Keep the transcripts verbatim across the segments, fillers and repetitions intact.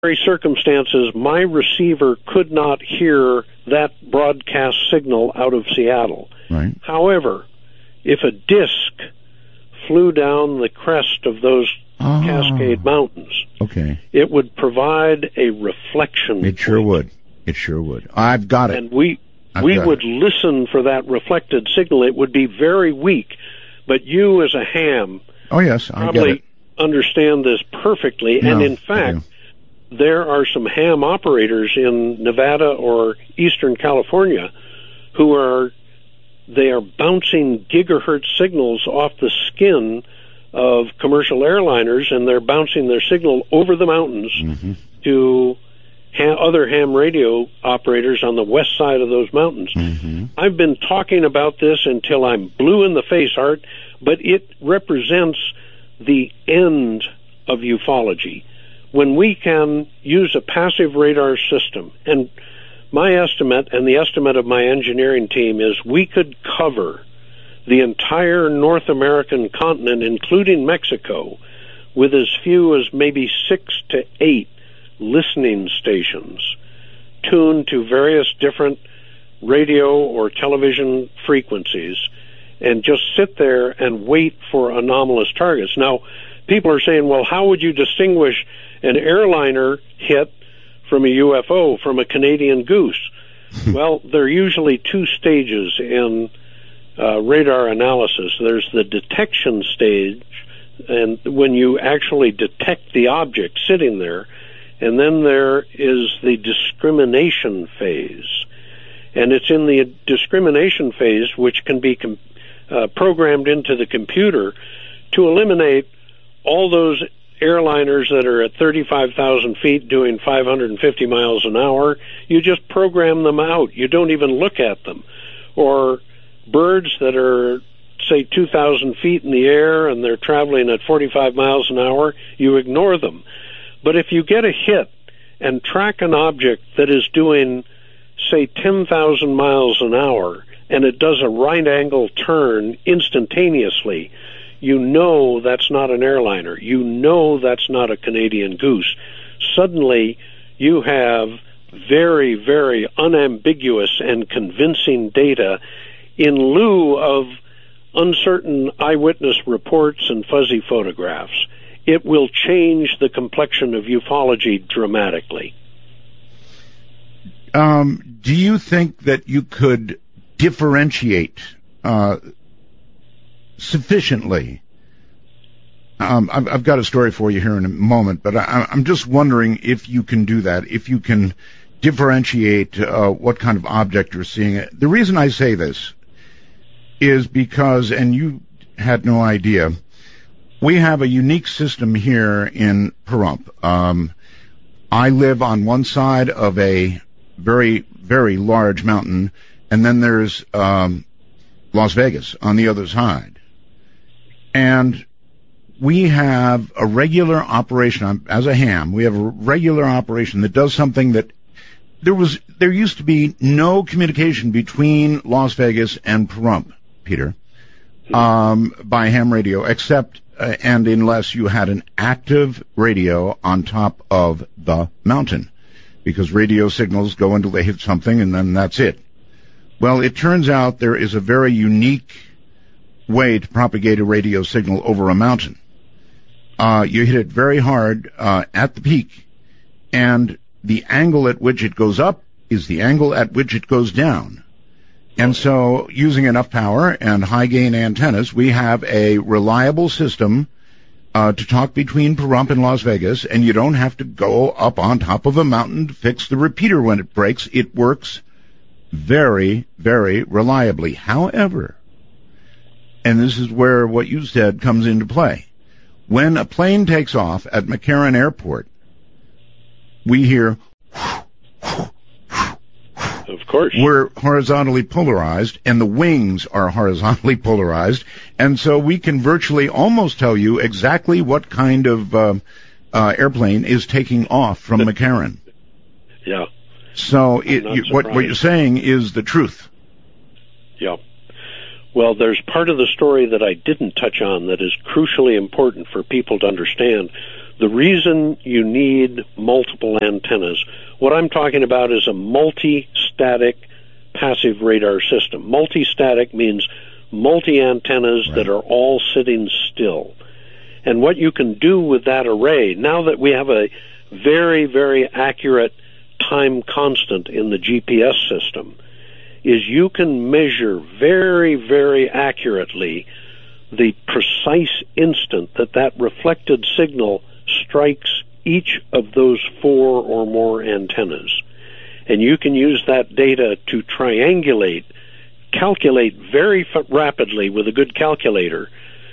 circumstances, my receiver could not hear that broadcast signal out of Seattle. Right. However, if a disc flew down the crest of those oh. Cascade Mountains, okay, it would provide a reflection. It sure point. would. It sure would. I've got it. And we I've we would it. listen for that reflected signal. It would be very weak, but you as a ham oh yes, I probably get it. understand this perfectly. No, and in fact, there are some ham operators in Nevada or Eastern California who are they are bouncing gigahertz signals off the skin of commercial airliners, and they're bouncing their signal over the mountains mm-hmm. to ha- other ham radio operators on the west side of those mountains. Mm-hmm. I've been talking about this until I'm blue in the face, Art, but it represents the end of ufology. When we can use a passive radar system, and my estimate and the estimate of my engineering team is we could cover the entire North American continent, including Mexico, with as few as maybe six to eight listening stations tuned to various different radio or television frequencies, and just sit there and wait for anomalous targets. Now, people are saying, well, how would you distinguish an airliner hit from a U F O, from a Canadian goose? Well, there are usually two stages in uh, radar analysis. There's the detection stage, and when you actually detect the object sitting there, and then there is the discrimination phase. And it's in the discrimination phase, which can be com- uh, programmed into the computer to eliminate all those airliners that are at thirty-five thousand feet doing five hundred fifty miles an hour. You just program them out. You don't even look at them. Or birds that are, say, two thousand feet in the air and they're traveling at forty-five miles an hour, you ignore them. But if you get a hit and track an object that is doing, say, ten thousand miles an hour, and it does a right angle turn instantaneously, you know that's not an airliner. You know that's not a Canadian goose. Suddenly, you have very, very unambiguous and convincing data in lieu of uncertain eyewitness reports and fuzzy photographs. It will change the complexion of ufology dramatically. Um, do you think that you could differentiate uh, sufficiently? Um, I've, I've got a story for you here in a moment, but I, I'm just wondering if you can do that, if you can differentiate uh, what kind of object you're seeing. The reason I say this is because, and you had no idea, we have a unique system here in Pahrump. Um, I live on one side of a very, very large mountain, and then there's um, Las Vegas on the other side. And we have a regular operation, as a ham, we have a regular operation that does something that there was, there used to be no communication between Las Vegas and Pahrump, Peter, um, by ham radio, except uh, and unless you had an active radio on top of the mountain, because radio signals go until they hit something and then that's it. Well, it turns out there is a very unique way to propagate a radio signal over a mountain. Uh, you hit it very hard uh, at the peak, and the angle at which it goes up is the angle at which it goes down. And so, using enough power and high-gain antennas, we have a reliable system uh, to talk between Pahrump and Las Vegas, and you don't have to go up on top of a mountain to fix the repeater when it breaks. It works very, very reliably. However, and this is where what you said comes into play, when a plane takes off at McCarran Airport, we hear, of course, we're horizontally polarized, and the wings are horizontally polarized, and so we can virtually almost tell you exactly what kind of uh, uh, airplane is taking off from McCarran. Yeah. So it, you, what, what you're saying is the truth. Yeah. Well, there's part of the story that I didn't touch on that is crucially important for people to understand. The reason you need multiple antennas, what I'm talking about is a multi-static passive radar system. Multi-static means multi-antennas right. that are all sitting still. And what you can do with that array, now that we have a very, very accurate time constant in the G P S system, is you can measure very, very accurately the precise instant that that reflected signal strikes each of those four or more antennas. And you can use that data to triangulate, calculate very f- rapidly with a good calculator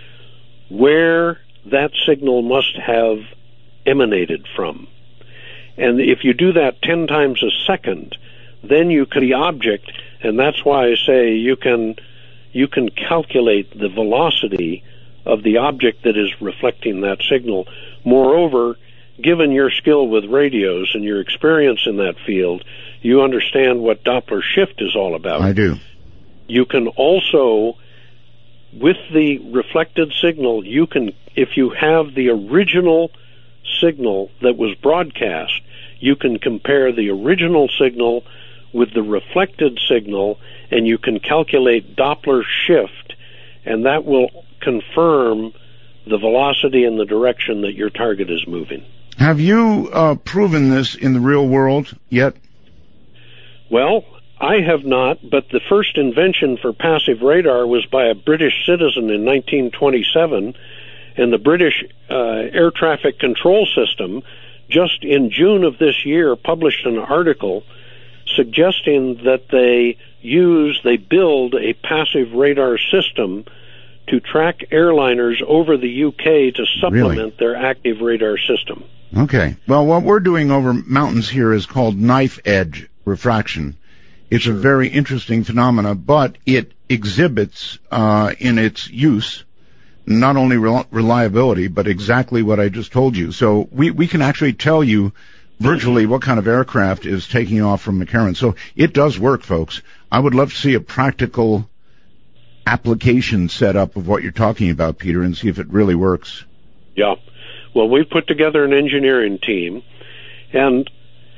where that signal must have emanated from. And if you do that ten times a second, then you can the object, and that's why I say you can you can calculate the velocity of the object that is reflecting that signal. Moreover, given your skill with radios and your experience in that field, you understand what Doppler shift is all about. I do. You can also, with the reflected signal, you can, if you have the original signal that was broadcast, you can compare the original signal with the reflected signal, and you can calculate Doppler shift, and that will confirm the velocity and the direction that your target is moving. Have you uh, proven this in the real world yet? Well, I have not, but the first invention for passive radar was by a British citizen in nineteen twenty-seven, and the British uh, air traffic control system just in June of this year published an article suggesting that they use, they build a passive radar system to track airliners over the U K to supplement really? their active radar system. Okay. Well, what we're doing over mountains here is called knife edge refraction. It's sure. a very interesting phenomena, but it exhibits uh, in its use not only rel- reliability, but exactly what I just told you. So we, we can actually tell you virtually what kind of aircraft is taking off from McCarran. So it does work, folks. I would love to see a practical application set up of what you're talking about, Peter, and see if it really works. Yeah. Well, we've put together an engineering team, and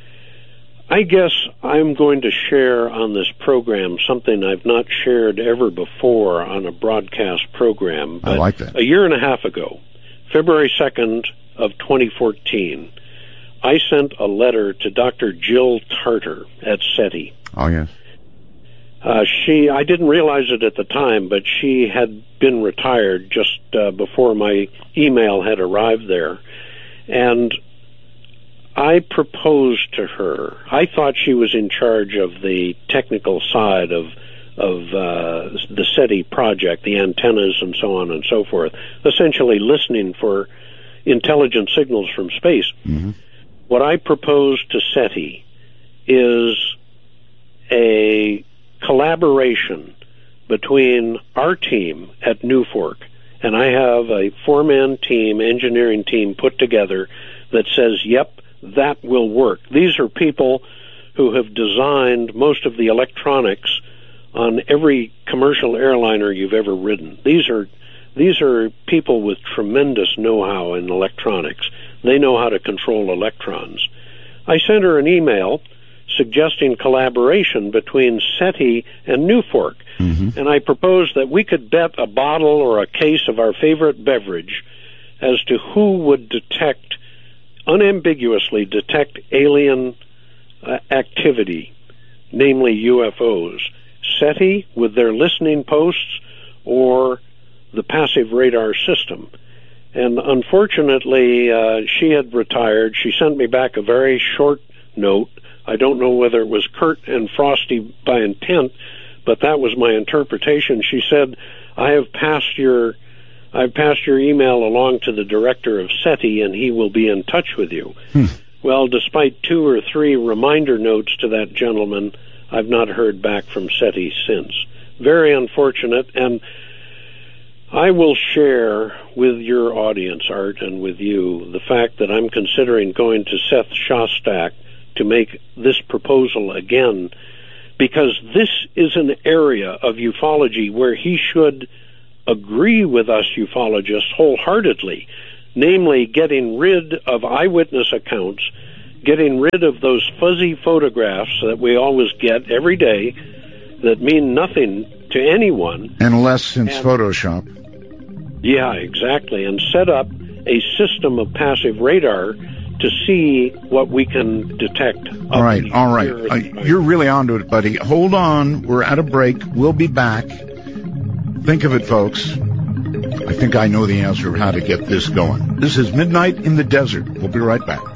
I guess I'm going to share on this program something I've not shared ever before on a broadcast program. But I like that. A year and a half ago, February second of twenty fourteen, I sent a letter to Doctor Jill Tarter at SETI. Oh, yes. Uh, she, I didn't realize it at the time, but she had been retired just uh, before my email had arrived there. And I proposed to her. I thought she was in charge of the technical side of of uh, the SETI project, the antennas and so on and so forth, essentially listening for intelligent signals from space. Mm-hmm. What I proposed to SETI is a collaboration between our team at Newfork, and I have a four-man team, engineering team put together that says, yep, that will work. These are people who have designed most of the electronics on every commercial airliner you've ever ridden. These are these are people with tremendous know-how in electronics. They know how to control electrons. I sent her an email suggesting collaboration between SETI and Newfork, mm-hmm. and I proposed that we could bet a bottle or a case of our favorite beverage as to who would detect, unambiguously detect alien uh, activity, namely U F Os. SETI with their listening posts or the passive radar system. And unfortunately, uh, she had retired. She sent me back a very short note. I don't know whether it was curt and frosty by intent, but that was my interpretation. She said, I have passed your I've passed your email along to the director of SETI, and he will be in touch with you. Hmm. Well, despite two or three reminder notes to that gentleman, I've not heard back from SETI since. Very unfortunate, and I will share with your audience, Art, and with you, the fact that I'm considering going to Seth Shostak to make this proposal again, because this is an area of ufology where he should agree with us ufologists wholeheartedly. namely getting rid of eyewitness accounts, getting rid of those fuzzy photographs that we always get every day that mean nothing to anyone. Unless since and, Photoshop. Yeah, exactly. And set up a system of passive radar to see what we can detect. All right, all right. Uh, you're really onto it, buddy. Hold on. We're at a break. We'll be back. Think of it, folks. I think I know the answer of how to get this going. This is Midnight in the Desert. We'll be right back.